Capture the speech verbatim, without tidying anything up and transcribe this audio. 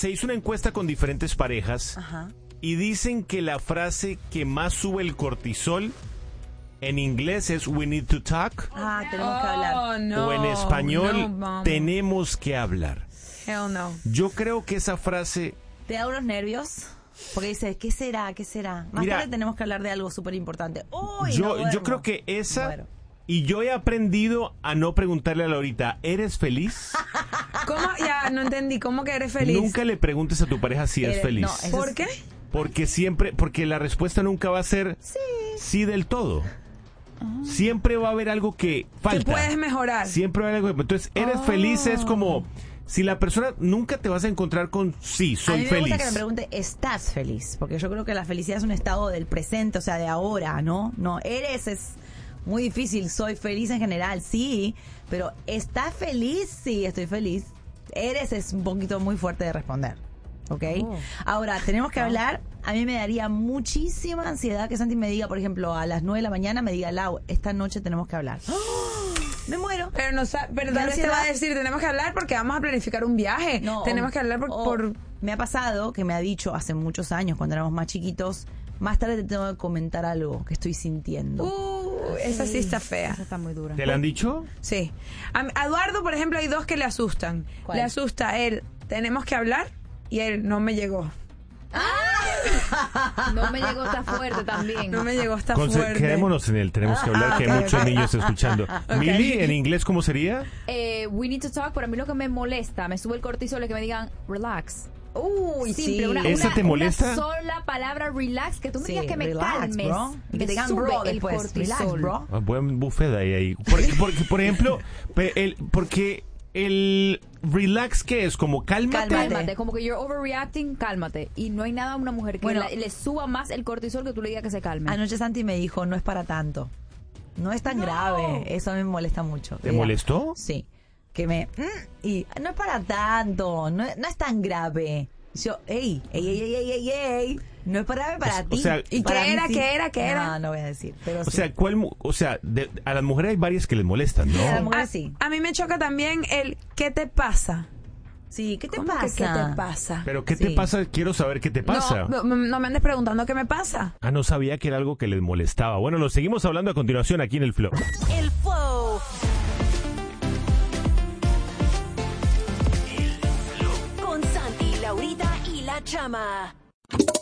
se hizo una encuesta con diferentes parejas. Ajá. Y dicen que la frase que más sube el cortisol en inglés es "we need to talk". Ah, tenemos que hablar. Oh, no. O en español, no, mama. tenemos que hablar. Hell no. Yo creo que esa frase... ¿Te da unos nervios? Porque dices, ¿qué será? ¿Qué será? Más Mira, tarde tenemos que hablar de algo súper importante. Uy, yo, no yo duermo. creo que esa... Muero. Y yo he aprendido a no preguntarle a Laurita, ¿eres feliz? ¿Cómo? Ya, no entendí. ¿Cómo que eres feliz? Nunca le preguntes a tu pareja si es Eres- feliz. no, eso ¿Por es- qué? Porque siempre, porque la respuesta nunca va a ser Sí. sí del todo. Siempre va a haber algo que falta. Que puedes mejorar. Siempre va a haber algo que... Entonces, eres Oh. feliz es como... Si la persona... Nunca te vas a encontrar con sí, A soy mí me feliz. gusta que me pregunte, ¿estás feliz? Porque yo creo que la felicidad es un estado del presente, o sea, de ahora, ¿no? No, eres es muy difícil, soy feliz en general, sí, pero ¿estás feliz? Sí, estoy feliz. Eres es un poquito muy fuerte de responder, ¿ok? Oh. Ahora, tenemos que hablar, a mí me daría muchísima ansiedad que Santi me diga, por ejemplo, a las nueve de la mañana, me diga, Lau, esta noche tenemos que hablar. Me muero. Pero, no, sa- pero ¿Qué tal vez te ansiedad? va a decir, tenemos que hablar porque vamos a planificar un viaje. No, tenemos o- que hablar por... o por- Me ha pasado que me ha dicho hace muchos años, cuando éramos más chiquitos, más tarde te tengo que comentar algo que estoy sintiendo. Uh, esa sí está fea. Esa está muy dura. ¿Te la han dicho? Sí. A, a Eduardo, por ejemplo, hay dos que le asustan. ¿Cuál? Le asusta a él, tenemos que hablar, y él, no me llegó. No me llegó tan fuerte también. No me llegó, está Conce- fuerte. Quedémonos en él, tenemos que hablar, Ah, que ok, hay muchos ok. niños escuchando. Mili, ¿en inglés cómo sería? Eh, we need to talk, pero a mí lo que me molesta, me sube el cortisol es que me digan relax. Uy, Simple, sí. una, ¿Esa una- te molesta? una sola palabra y tú me Sí, digas que me relax, calmes. bro. Y que me te digan sube bro el después. cortisol. Relax, bro. Ah, buen buffet ahí. ahí. Porque, porque, por ejemplo, pe- el, porque el relax, ¿qué es? Como cálmate. Cálmate. Cálmate, como que you're overreacting, cálmate. Y no hay nada a una mujer que Bueno. la- le suba más el cortisol que tú le digas que se calme. Anoche Santi me dijo, no es para tanto. No es tan grave. Eso a mí me molesta mucho. ¿Te Diga, molestó? Sí. Que me... mm, y no es para tanto. No, no es tan grave. Yo, ey, ey, ey, ey, ey, ey, ey. No es para, para O- o ti. sea- ¿Y Para qué mí era, sí. qué era, qué era? No, no voy a decir. Pero O sí. sea, ¿cuál, mu- o sea de- a las mujeres hay varias que les molestan, ¿no? Sí, a la mujer A, sí. a mí me choca también el ¿qué te pasa? Sí, ¿qué te ¿Cómo pasa? que qué te pasa? Pero ¿qué te Sí. pasa? Quiero saber qué te pasa. No, no, no me andes preguntando qué me pasa. Ah, no sabía que era algo que les molestaba. Bueno, lo seguimos hablando a continuación aquí en el Flow. El Flow. Con Santi, Laurita y la Chama.